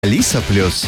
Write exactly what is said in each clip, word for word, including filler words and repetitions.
Алиса Плюс.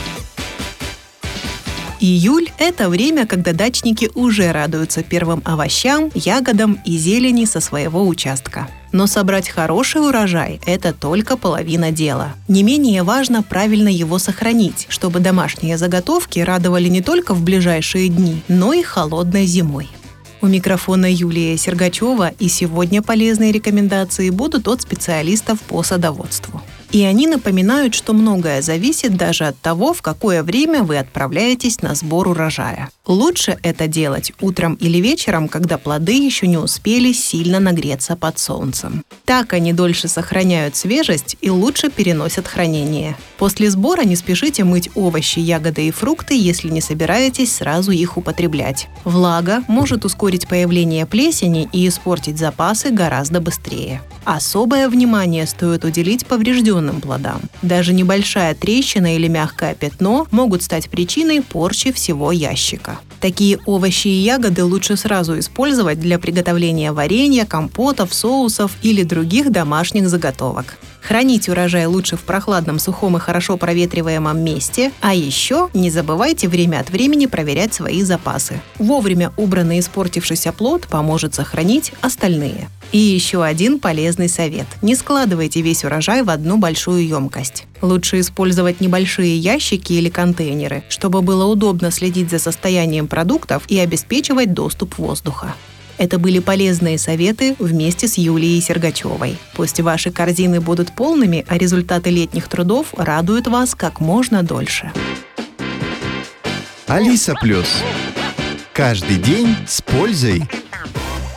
Июль – это время, когда дачники уже радуются первым овощам, ягодам и зелени со своего участка. Но собрать хороший урожай – это только половина дела. Не менее важно правильно его сохранить, чтобы домашние заготовки радовали не только в ближайшие дни, но и холодной зимой. У микрофона Юлия Сергачева, и сегодня полезные рекомендации будут от специалистов по садоводству. И они напоминают, что многое зависит даже от того, в какое время вы отправляетесь на сбор урожая. Лучше это делать утром или вечером, когда плоды еще не успели сильно нагреться под солнцем. Так они дольше сохраняют свежесть и лучше переносят хранение. После сбора не спешите мыть овощи, ягоды и фрукты, если не собираетесь сразу их употреблять. Влага может ускорить появление плесени и испортить запасы гораздо быстрее. Особое внимание стоит уделить поврежденным плодам. Даже небольшая трещина или мягкое пятно могут стать причиной порчи всего ящика. Такие овощи и ягоды лучше сразу использовать для приготовления варенья, компотов, соусов или других домашних заготовок. Хранить урожай лучше в прохладном, сухом и хорошо проветриваемом месте, а еще не забывайте время от времени проверять свои запасы. Вовремя убранный испортившийся плод поможет сохранить остальные. И еще один полезный совет. Не складывайте весь урожай в одну большую емкость. Лучше использовать небольшие ящики или контейнеры, чтобы было удобно следить за состоянием продуктов и обеспечивать доступ воздуха. Это были полезные советы вместе с Юлией Сергачевой. Пусть ваши корзины будут полными, а результаты летних трудов радуют вас как можно дольше. Алиса Плюс. Каждый день с пользой.